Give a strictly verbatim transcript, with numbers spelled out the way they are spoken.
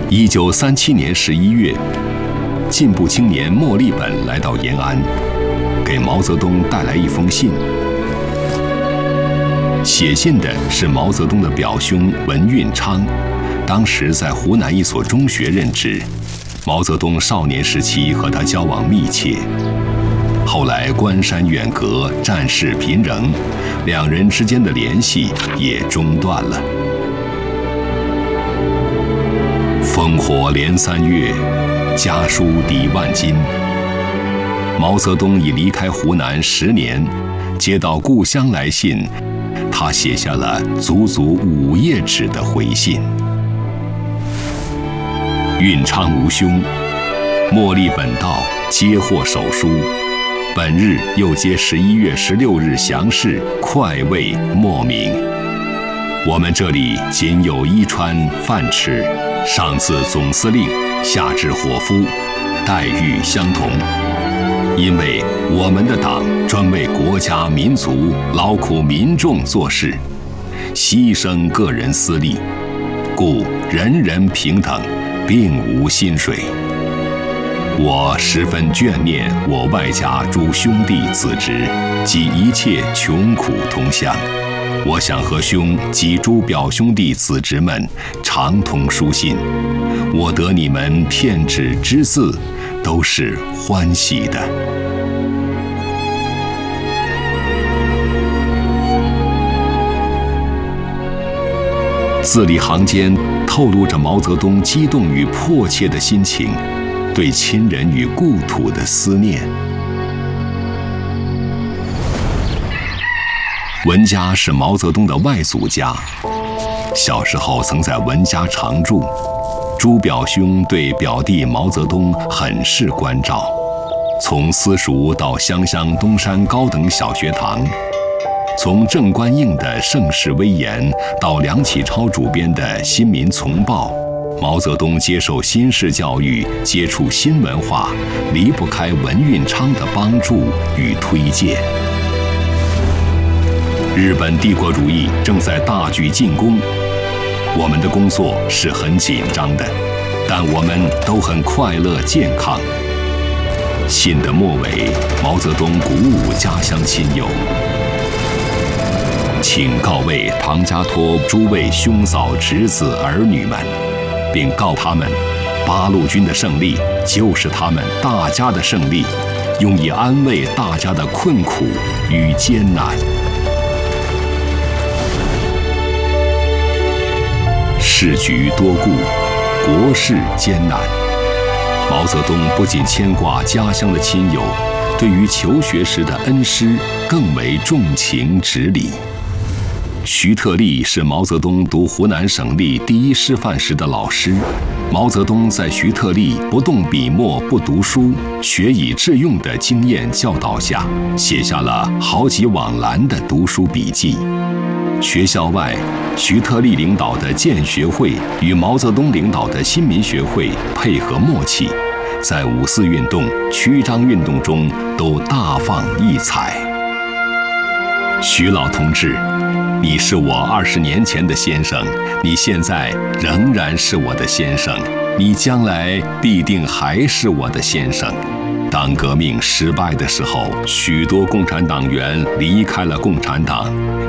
一九三七年十一月，进步青年莫立本来到延安，给毛泽东带来一封信。写信的是毛泽东的表兄文运昌，当时在湖南一所中学任职。毛泽东少年时期和他交往密切，后来关山远隔，战事频仍，两人之间的联系也中断了。烽火连三月，家书抵万金。毛泽东已离开湖南十年，接到故乡来信，他写下了足足五页纸的回信。运昌无兄，莫立本道，接获手书。本日又接十一月十六日详事，快慰莫名。我们这里仅有衣穿饭吃，上自总司令，下至伙夫，待遇相同。因为我们的党专为国家民族劳苦民众做事，牺牲个人私利，故人人平等，并无薪水。我十分眷念我外家诸兄弟子侄及一切穷苦同乡，我想和兄及诸表兄弟子侄们常通书信，我得你们片纸之字，都是欢喜的。字里行间透露着毛泽东激动与迫切的心情，对亲人与故土的思念。文家是毛泽东的外祖家，小时候曾在文家常住。诸表兄对表弟毛泽东很是关照，从私塾到湘乡东山高等小学堂，从郑观应的《盛世威严》到梁启超主编的《新民丛报》，毛泽东接受新式教育，接触新文化，离不开文运昌的帮助与推荐。日本帝国主义正在大举进攻，我们的工作是很紧张的，但我们都很快乐健康。信的末尾，毛泽东鼓舞家乡亲友，请告慰唐家沱诸位兄嫂侄子儿女们，并告他们，八路军的胜利就是他们大家的胜利，用以安慰大家的困苦与艰难。世局多故，国事艰难。毛泽东不仅牵挂家乡的亲友，对于求学时的恩师更为重情执礼。徐特立是毛泽东读湖南省立第一师范时的老师。毛泽东在徐特立不动笔墨不读书，学以致用的经验教导下，写下了好几网栏的读书笔记。学校外，徐特立领导的建学会与毛泽东领导的新民学会配合默契，在五四运动、曲张运动中都大放异彩。徐老同志，你是我二十年前的先生，你现在仍然是我的先生，你将来必定还是我的先生。当革命失败的时候，许多共产党员离开了共产党。